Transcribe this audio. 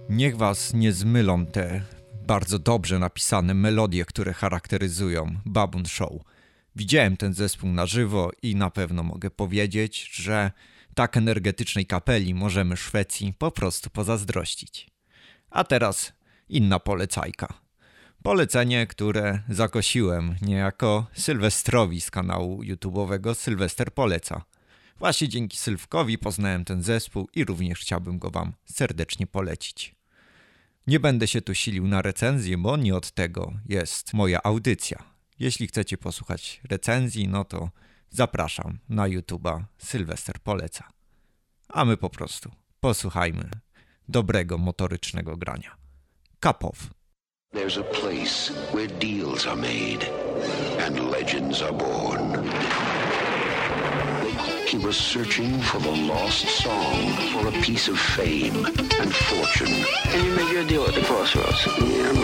Niech was nie zmylą te bardzo dobrze napisane melodie, które charakteryzują Baboon Show. Widziałem ten zespół na żywo i na pewno mogę powiedzieć, że tak energetycznej kapeli możemy Szwecji po prostu pozazdrościć. A teraz inna polecajka. Polecenie, które zakosiłem niejako Sylwestrowi z kanału YouTube'owego Sylwester Poleca. Właśnie dzięki Sylwkowi poznałem ten zespół i również chciałbym go wam serdecznie polecić. Nie będę się tu silił na recenzję, bo nie od tego jest moja audycja. Jeśli chcecie posłuchać recenzji, no to zapraszam na YouTube'a Sylwester Poleca. A my po prostu posłuchajmy dobrego motorycznego grania. Cup Off. There's a place where deals are made and legends are born. He was searching for the lost song, for a piece of fame and fortune. And you make your deal at the crossroads. Yeah,